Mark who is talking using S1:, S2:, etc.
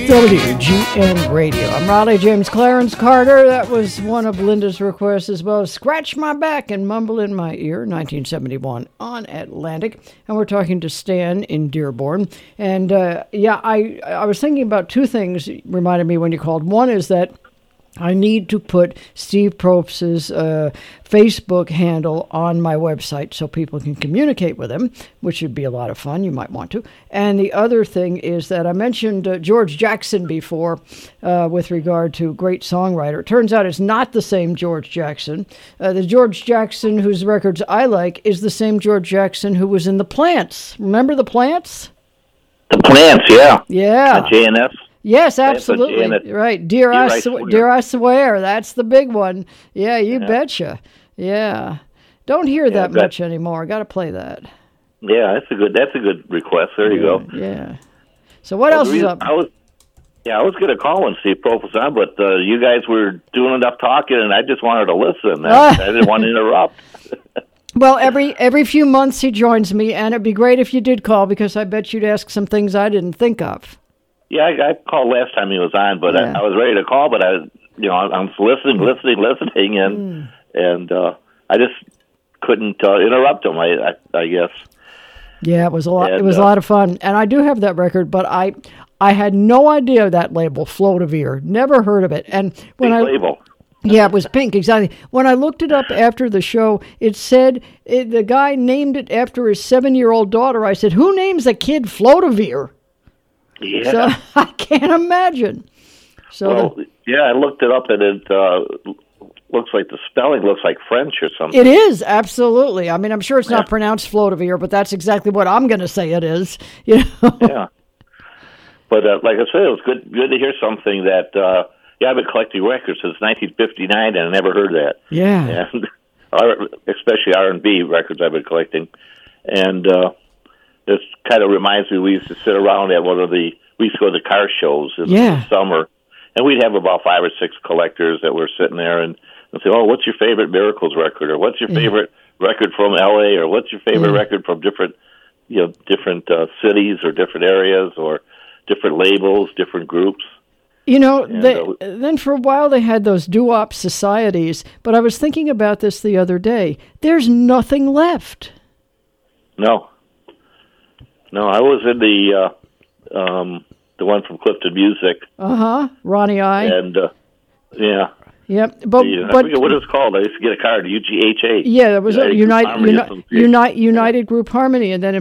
S1: WGN Radio. I'm Raleigh James Clarence Carter. That was one of Linda's requests as well. Scratch My Back and Mumble in My Ear, 1971 on Atlantic. And we're talking to Stan in Dearborn. And I was thinking about two things reminded me when you called. One is that I need to put Steve Probst's Facebook handle on my website so people can communicate with him, which would be a lot of fun. You might want to. And the other thing is that I mentioned George Jackson before with regard to great songwriter. It turns out it's not the same George Jackson. The George Jackson whose records I like is the same George Jackson who was in The Plants. Remember The Plants?
S2: The Plants, yeah.
S1: Yeah.
S2: JNS.
S1: Yes, absolutely. Right. Dear I Swear. That's the big one. Yeah, you betcha. Yeah. Don't hear that much anymore. Got to play that.
S2: Yeah, that's a good request. There you go.
S1: Yeah. So what else is up?
S2: I was going to call when Steve Probst was on, but you guys were doing enough talking, and I just wanted to listen. I didn't want to interrupt.
S1: Well, every few months he joins me, and it'd be great if you did call because I bet you'd ask some things I didn't think of.
S2: Yeah, I called last time he was on, but I was ready to call, but I'm listening, and I just couldn't interrupt him. I guess. Yeah,
S1: it was a lot. It was a lot of fun, and I do have that record, but I had no idea that label, Floativere. Never heard of it, and when
S2: label.
S1: Yeah, it was pink, exactly. When I looked it up after the show, it said the guy named it after his 7-year-old daughter. I said, "Who names a kid Floativere?"
S2: Yeah.
S1: So I can't imagine. So
S2: I looked it up, and it looks like the spelling looks like French or something.
S1: It is, absolutely. I mean, I'm sure it's not pronounced Floativere, but that's exactly what I'm going to say it is. You know?
S2: Yeah. But like I said, it was good to hear something that, I've been collecting records since 1959, and I never heard that.
S1: Yeah.
S2: And especially R&B records I've been collecting. And this kind of reminds me, we used to sit around at we used to go to car shows in the summer, and we'd have about 5 or 6 collectors that were sitting there and say, "Oh, what's your favorite Miracles record?" or "What's your favorite record from L.A.?" or "What's your favorite record from different cities or different areas or different labels, different groups?"
S1: You know, then for a while they had those doo-wop societies, but I was thinking about this the other day. There's nothing left.
S2: No, I was in the one from Clifton Music.
S1: Ronnie I.
S2: And
S1: Yep,
S2: but I forget what it was called. I used to get a card, UGHA.
S1: Yeah, it was United Group Harmony, and then